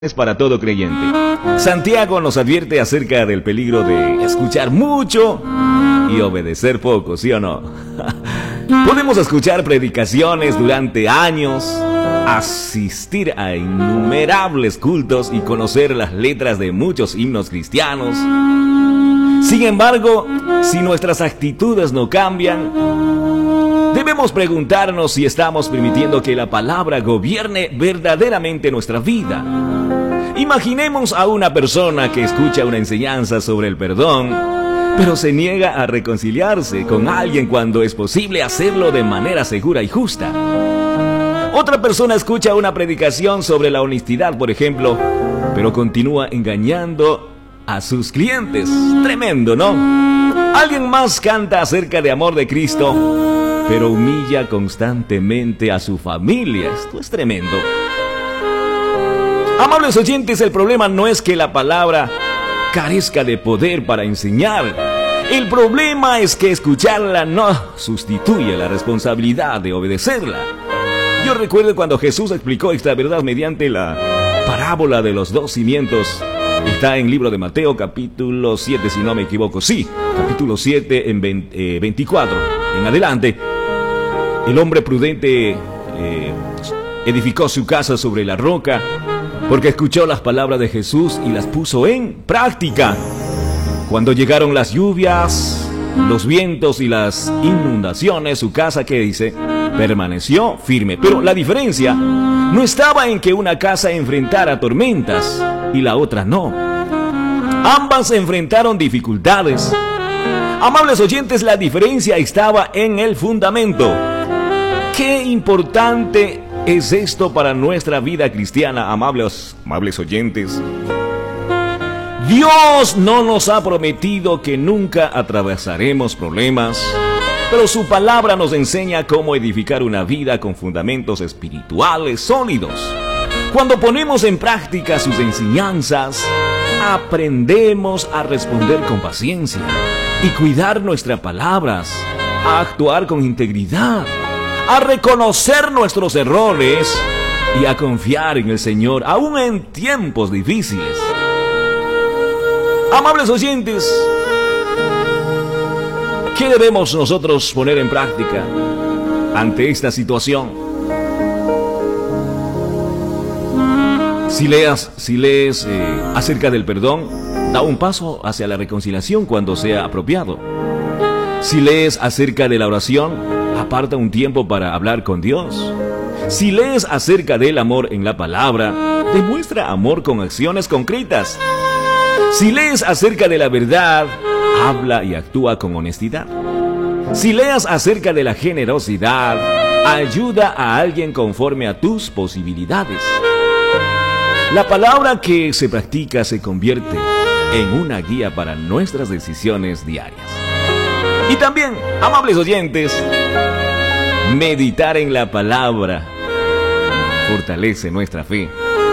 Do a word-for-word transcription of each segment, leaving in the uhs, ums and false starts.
Es para todo creyente. Santiago nos advierte acerca del peligro de escuchar mucho y obedecer poco, ¿sí o no? Podemos escuchar predicaciones durante años, asistir a innumerables cultos y conocer las letras de muchos himnos cristianos. Sin embargo, si nuestras actitudes no cambian, debemos preguntarnos si estamos permitiendo que la palabra gobierne verdaderamente nuestra vida. Imaginemos a una persona que escucha una enseñanza sobre el perdón, pero se niega a reconciliarse con alguien cuando es posible hacerlo de manera segura y justa. Otra persona escucha una predicación sobre la honestidad, por ejemplo, pero continúa engañando a sus clientes. Tremendo, ¿no? Alguien más canta acerca de amor de Cristo, pero humilla constantemente a su familia. Esto es tremendo. Amables oyentes, el problema no es que la palabra carezca de poder para enseñar. El problema es que escucharla no sustituye la responsabilidad de obedecerla. Yo recuerdo cuando Jesús explicó esta verdad mediante la parábola de los dos cimientos. Está en el libro de Mateo, capítulo siete, si no me equivoco. Sí, capítulo siete, en veinte, eh, veinticuatro. En adelante, el hombre prudente eh, edificó su casa sobre la roca, porque escuchó las palabras de Jesús y las puso en práctica. Cuando llegaron las lluvias, los vientos y las inundaciones, su casa, ¿qué dice? Permaneció firme. Pero la diferencia no estaba en que una casa enfrentara tormentas y la otra no. Ambas enfrentaron dificultades. Amables oyentes, la diferencia estaba en el fundamento. Qué importante es esto para nuestra vida cristiana, amables, amables oyentes. Dios no nos ha prometido que nunca atravesaremos problemas, pero su palabra nos enseña cómo edificar una vida con fundamentos espirituales sólidos. Cuando ponemos en práctica sus enseñanzas, aprendemos a responder con paciencia y cuidar nuestras palabras, a actuar con integridad, a reconocer nuestros errores y a confiar en el Señor, aún en tiempos difíciles. Amables oyentes, ¿qué debemos nosotros poner en práctica ante esta situación? Si leas, si lees eh, acerca del perdón, da un paso hacia la reconciliación cuando sea apropiado. Si lees acerca de la oración, aparta un tiempo para hablar con Dios. Si lees acerca del amor en la palabra, demuestra amor con acciones concretas. Si lees acerca de la verdad, habla y actúa con honestidad. Si lees acerca de la generosidad, ayuda a alguien conforme a tus posibilidades. La palabra que se practica se convierte en una guía para nuestras decisiones diarias. Y también, amables oyentes, meditar en la palabra fortalece nuestra fe.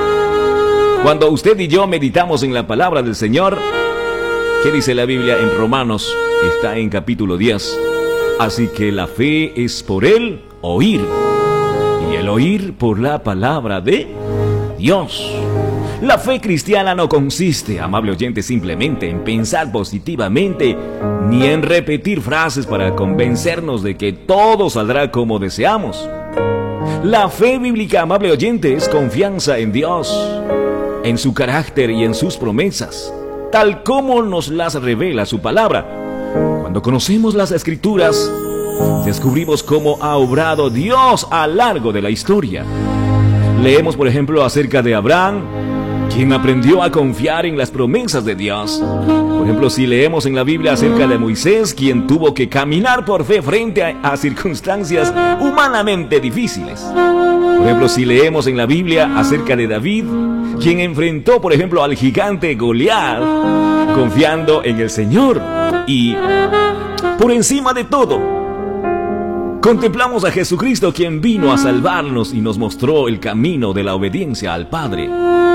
Cuando usted y yo meditamos en la palabra del Señor, ¿qué dice la Biblia en Romanos? Está en capítulo diez. Así que la fe es por el oír, y el oír por la palabra de Dios. La fe cristiana no consiste, amable oyente, simplemente en pensar positivamente, ni en repetir frases para convencernos de que todo saldrá como deseamos. La fe bíblica, amable oyente, es confianza en Dios, en su carácter y en sus promesas, tal como nos las revela su palabra. Cuando conocemos las Escrituras, descubrimos cómo ha obrado Dios a lo largo de la historia. Leemos, por ejemplo, acerca de Abraham, quien aprendió a confiar en las promesas de Dios. Por ejemplo, si leemos en la Biblia acerca de Moisés, quien tuvo que caminar por fe frente a, a circunstancias humanamente difíciles. Por ejemplo, si leemos en la Biblia acerca de David, quien enfrentó, por ejemplo, al gigante Goliat, confiando en el Señor. Y por encima de todo, contemplamos a Jesucristo, quien vino a salvarnos y nos mostró el camino de la obediencia al Padre.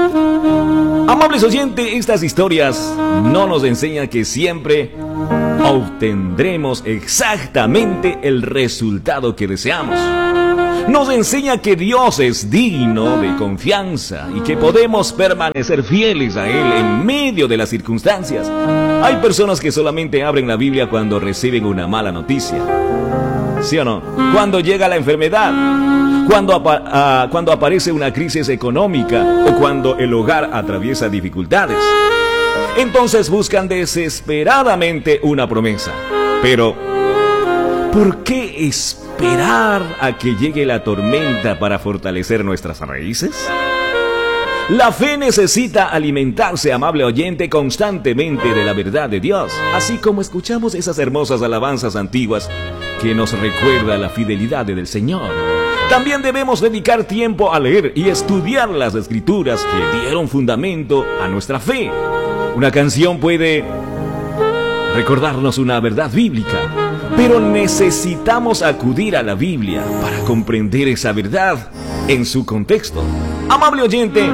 Amables oyentes, estas historias no nos enseñan que siempre obtendremos exactamente el resultado que deseamos. nos enseña que Dios es digno de confianza y que podemos permanecer fieles a Él en medio de las circunstancias. Hay personas que solamente abren la Biblia cuando reciben una mala noticia, ¿sí o no? Cuando llega la enfermedad, cuando, apa uh, cuando aparece una crisis económica o cuando el hogar atraviesa dificultades. Entonces buscan desesperadamente una promesa. Pero, ¿por qué esperar a que llegue la tormenta para fortalecer nuestras raíces? La fe necesita alimentarse, amable oyente, constantemente de la verdad de Dios, así como escuchamos esas hermosas alabanzas antiguas que nos recuerda la fidelidad del Señor. También debemos dedicar tiempo a leer y estudiar las Escrituras que dieron fundamento a nuestra fe. Una canción puede recordarnos una verdad bíblica, pero necesitamos acudir a la Biblia para comprender esa verdad en su contexto. Amable oyente,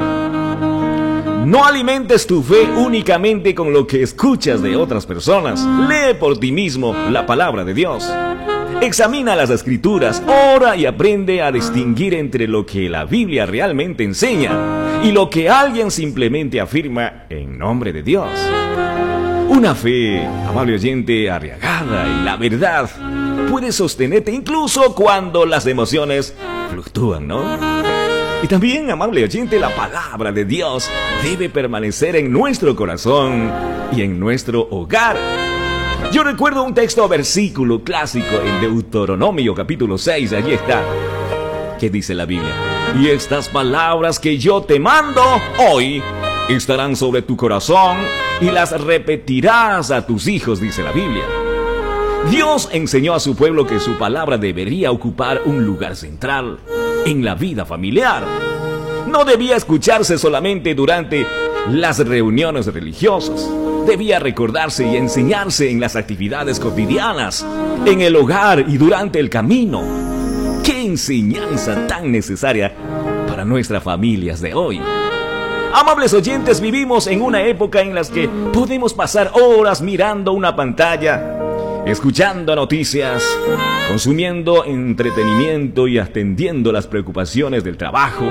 no alimentes tu fe únicamente con lo que escuchas de otras personas. Lee por ti mismo la palabra de Dios. Examina las Escrituras, ora y aprende a distinguir entre lo que la Biblia realmente enseña y lo que alguien simplemente afirma en nombre de Dios. Una fe, amable oyente, arriesgada en la verdad puede sostenerte incluso cuando las emociones fluctúan, ¿no? Y también, amable oyente, la palabra de Dios debe permanecer en nuestro corazón y en nuestro hogar. Yo recuerdo un texto versículo clásico en Deuteronomio capítulo seis, allí está, que dice la Biblia: y estas palabras que yo te mando hoy estarán sobre tu corazón y las repetirás a tus hijos, dice la Biblia. Dios enseñó a su pueblo que su palabra debería ocupar un lugar central en la vida familiar. No debía escucharse solamente durante las reuniones religiosas. Debía recordarse y enseñarse en las actividades cotidianas, en el hogar y durante el camino. ¡Qué enseñanza tan necesaria para nuestras familias de hoy! Amables oyentes, vivimos en una época en la que podemos pasar horas mirando una pantalla, escuchando noticias, consumiendo entretenimiento y atendiendo las preocupaciones del trabajo.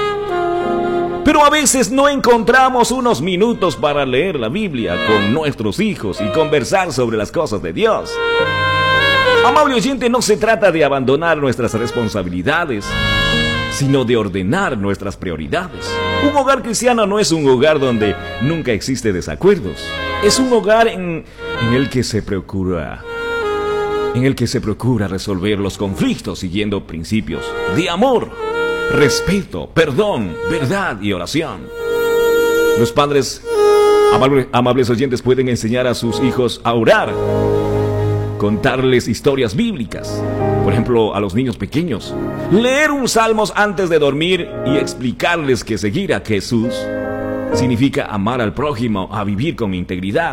Pero a veces no encontramos unos minutos para leer la Biblia con nuestros hijos y conversar sobre las cosas de Dios. Amable oyente, no se trata de abandonar nuestras responsabilidades, sino de ordenar nuestras prioridades. Un hogar cristiano no es un hogar donde nunca existe desacuerdos. Es un hogar en, en el que se procura, en el que se procura resolver los conflictos siguiendo principios de amor, respeto, perdón, verdad y oración. Los padres, amables, amables oyentes, pueden enseñar a sus hijos a orar, contarles historias bíblicas, por ejemplo, a los niños pequeños, leer un salmos antes de dormir y explicarles que seguir a Jesús significa amar al prójimo, a vivir con integridad.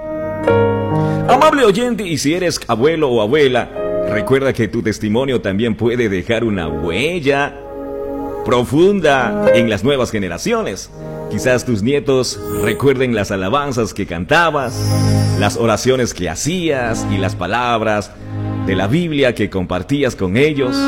Amable oyente, y si eres abuelo o abuela, recuerda que tu testimonio también puede dejar una huella profunda en las nuevas generaciones. Quizás tus nietos recuerden las alabanzas que cantabas, las oraciones que hacías y las palabras de la Biblia que compartías con ellos.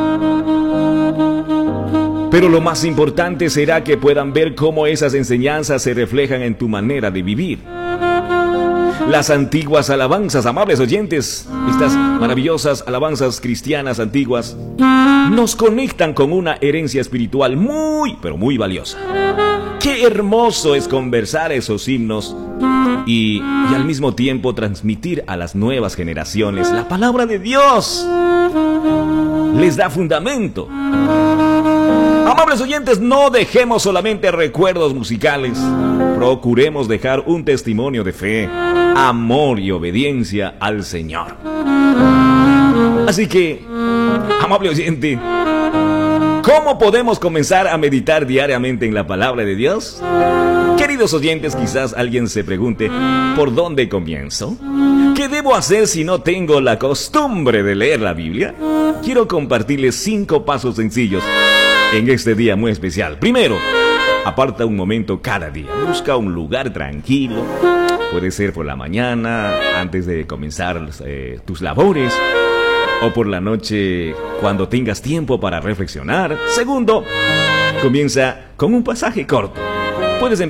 Pero lo más importante será que puedan ver cómo esas enseñanzas se reflejan en tu manera de vivir. Las antiguas alabanzas, amables oyentes, estas maravillosas alabanzas cristianas antiguas, nos conectan con una herencia espiritual muy, pero muy valiosa. Qué hermoso es conversar esos himnos y, y al mismo tiempo transmitir a las nuevas generaciones la palabra de Dios. Les da fundamento. Amables oyentes, no dejemos solamente recuerdos musicales. Procuremos dejar un testimonio de fe, amor y obediencia al Señor. Así que, amable oyente, ¿cómo podemos comenzar a meditar diariamente en la palabra de Dios? Queridos oyentes, quizás alguien se pregunte, ¿por dónde comienzo? ¿Qué debo hacer si no tengo la costumbre de leer la Biblia? Quiero compartirles cinco pasos sencillos en este día muy especial. Primero, aparta un momento cada día. Busca un lugar tranquilo. Puede ser por la mañana, antes de comenzar eh, tus labores. o por la noche cuando tengas tiempo para reflexionar. Segundo, comienza con un pasaje corto. Puedes